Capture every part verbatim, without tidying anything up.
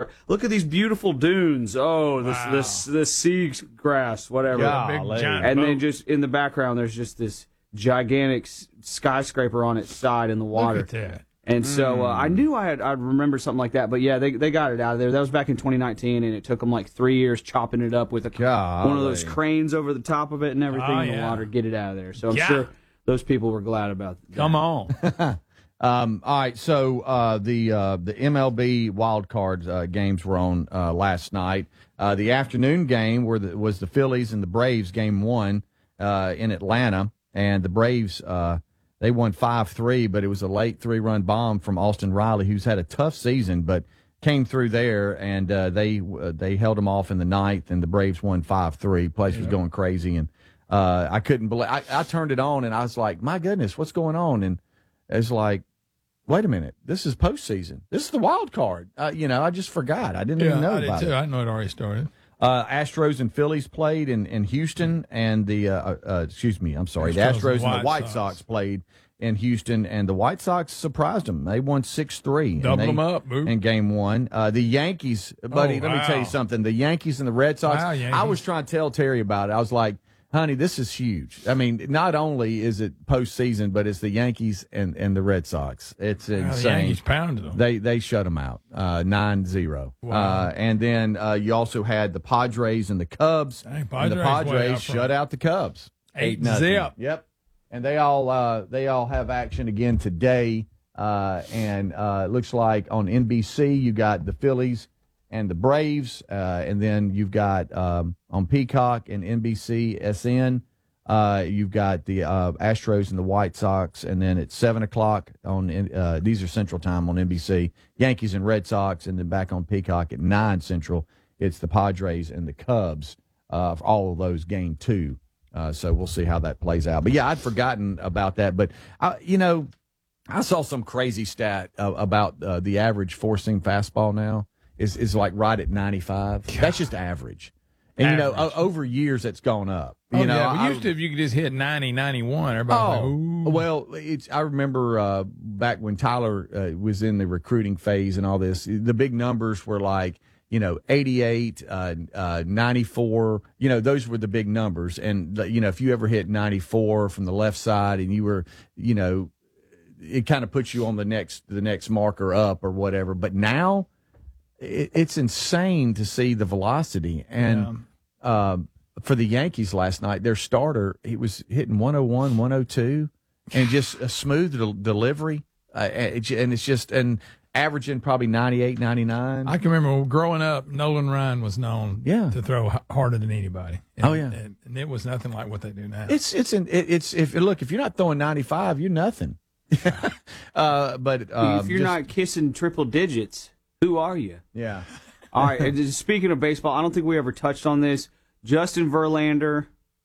park. Look at these beautiful dunes. Oh, this Wow. this this sea grass, whatever. Big giant and boat. then just in the background, there's just this gigantic s- skyscraper on its side in the water. Look at that. And so uh, I knew I had I'd remember something like that, but yeah, they they got it out of there. That was back in twenty nineteen, and it took them like three years chopping it up with a Golly. one of those cranes over the top of it and everything Oh, in the yeah. water, get it out of there. So I'm Yeah. sure those people were glad about that. Come on. Um, all right, so uh, the uh, the M L B wild cards uh, games were on uh, last night. Uh, the afternoon game were the, was the Phillies and the Braves game one uh, in Atlanta, and the Braves uh, they won five three, but it was a late three run bomb from Austin Riley, who's had a tough season, but came through there, and uh, they uh, they held him off in the ninth, and the Braves won five three. Place was going crazy, and uh, I couldn't believe. I, I turned it on, and I was like, "My goodness, what's going on?" And it's like, wait a minute, this is postseason. This is the wild card. Uh, you know, I just forgot. I didn't Yeah, even know I did about too. it. I know it already started. Uh, Astros and Phillies played in, in Houston, and the uh, uh, excuse me, I'm sorry, the Astros Astros and and the White White Sox. Sox played in Houston, and the White Sox surprised them. They won six three. Doubled them up, boo. in game one. Uh, the Yankees, buddy, Oh, let me tell wow. you something. The Yankees and the Red Sox. Wow, I Yankees. was trying to tell Terry about it. I was like, honey, this is huge. I mean, not only is it postseason, but it's the Yankees and, and the Red Sox. It's Wow, the insane. Yankees pounded them. They they shut them out, uh, nine zero. Wow. Uh, and then uh, you also had the Padres and the Cubs. Dang, and the Padres way Padres out front. shut out the Cubs. Eight nothing. zip. Yep. And they all uh, they all have action again today. Uh, and uh, it looks like on N B C you got the Phillies and the Braves, uh, and then you've got um, on Peacock and N B C S N. Uh, you've got the uh, Astros and the White Sox, and then at seven o'clock on uh, these are Central Time on N B C. Yankees and Red Sox, and then back on Peacock at nine Central. It's the Padres and the Cubs. Uh, for all of those game two. Uh, so we'll see how that plays out. But yeah, I'd forgotten about that. But I, you know, I saw some crazy stat uh, about uh, the average four seam fastball now is is like right at ninety-five. That's just average. And, you know, o- over years, it's gone up. You Oh, know, yeah, but I- used to, if you could just hit ninety, ninety-one, everybody was like, Oh, ooh. well, it's, I remember uh, back when Tyler uh, was in the recruiting phase and all this, the big numbers were like, you know, eighty-eight, uh, uh, ninety-four, you know, those were the big numbers. And, you know, if you ever hit ninety-four from the left side and you were, you know, it kind of puts you on the next, the next marker up or whatever. But now it, it's insane to see the velocity. And, um, for the Yankees last night, their starter, he was hitting one oh one, one oh two, and just a smooth del- delivery. Uh, and it- and it's just, and averaging probably ninety-eight, ninety-nine. I can remember growing up, Nolan Ryan was known Yeah. to throw h- harder than anybody. And, Oh, yeah. And, and it was nothing like what they do now. It's, it's, an, it, it's, if, look, if you're not throwing ninety-five, you're nothing. uh, but, um, if you're just- not kissing triple digits, who are you? yeah. All right. and just speaking of baseball, I don't think we ever touched on this. Justin Verlander,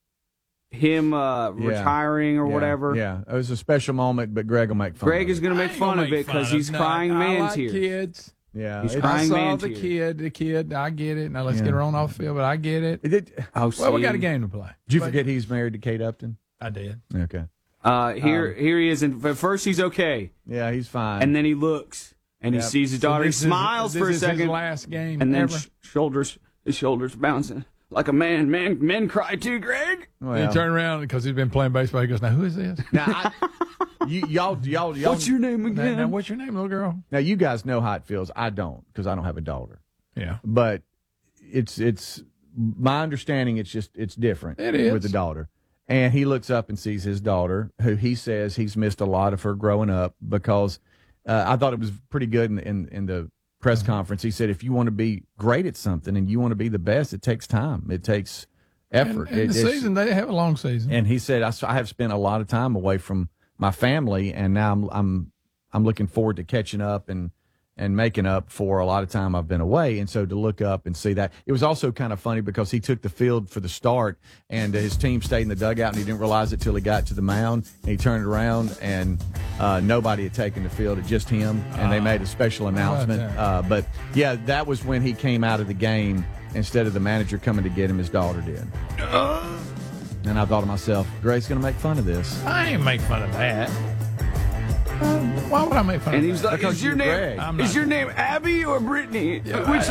him uh, Yeah. retiring or Yeah, whatever. Yeah. It was a special moment, but Greg will make fun Greg of is it. going to I make ain't fun gonna of it make fun because he's no, crying I man like tears. kids. Yeah. He's It's- crying I saw man the tears. kid, the kid. I get it. Now let's Yeah. get her on off the field, but I get it. it did, Oh, Well, we see. got a game to play. did you But forget he's married to Kate Upton? I did. Okay. Uh, here, Um, here he is. And at first, he's okay, Yeah, he's fine. and then he looks and he Yep. sees his So daughter. this he is- smiles this for a is his second, last game and then ever. sh- shoulders, his shoulders bouncing like a man. Man, men cry too, Greg. Well, he turned around because he's been playing baseball. He goes, "Now who is this? now, I, you, y'all, y'all, y'all. What's your name Now, again? now what's your name, little girl?" Now you guys know how it feels. I don't because I don't have a daughter. Yeah. But it's it's my understanding. It's just it's different. It is. with the daughter. And he looks up and sees his daughter, who he says he's missed a lot of her growing up because uh, I thought it was pretty good in in, in the press Mm-hmm. conference. He said, if you want to be great at something and you want to be the best, it takes time. It takes effort. And, and It- the it's- season, they have a long season. And he said, I, s- I have spent a lot of time away from my family, and now I'm I'm I'm looking forward to catching up and and making up for a lot of time I've been away. And so to look up and see that, it was also kind of funny because he took the field for the start, and his team stayed in the dugout, and he didn't realize it till he got to the mound. And he turned around, and uh, nobody had taken the field, it just him, and they made a special announcement. that? Uh, but yeah, that was when he came out of the game. Instead of the manager coming to get him, his daughter did. And I thought to myself, Greg's going to make fun of this. I ain't make fun of that. Uh, why would I make fun And of he was that? like, Because "Is your you're name Greg. I'm is not- your name Abby or Brittany? Yeah, Which